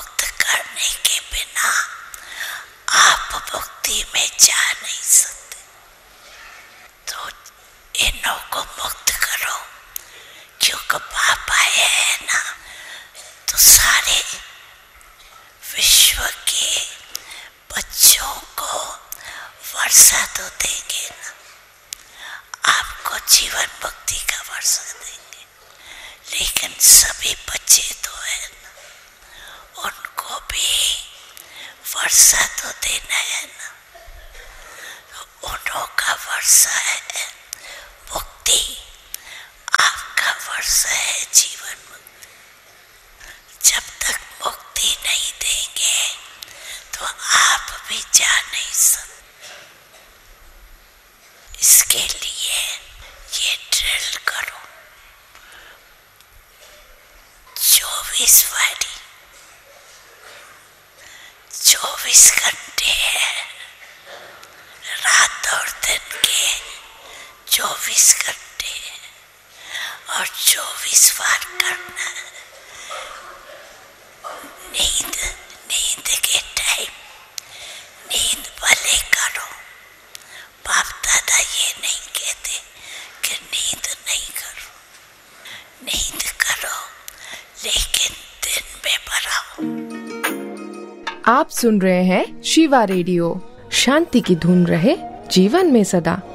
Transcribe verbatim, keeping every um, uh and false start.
मुक्त करने के बिना आप मुक्ति में जा नहीं सकते। तो इन्हों को मुक्त करो, क्योंकि बाप आए हैं ना, तो सारे विश्व के बच्चों को वर्षा तो देंगे ना, आपको जीवन मुक्ति का वर्षा देंगे, लेकिन सभी बच्चे तो है ना, उनको भी वर्षा तो देना है ना। उन्हों का वर्षा है मुक्ति, आपका वर्षा है जीवन मुक्ति। जब तक मुक्ति नहीं देंगे तो आप भी जा नहीं सकते। इसके लिए ये ड्रिल करो, चौबीस वारी, चौबीस घंटे है, रात और दिन के चौबीस घंटे है, और चौबीस बार करना है। नींद नींद के टाइम नींद भले करो, बाप दादा ये नहीं कहते कि नींद नहीं करो, नींद करो, लेकिन दिन में बढ़ाओ। आप सुन रहे हैं शिवा रेडियो। शांति की धुन रहे जीवन में सदा।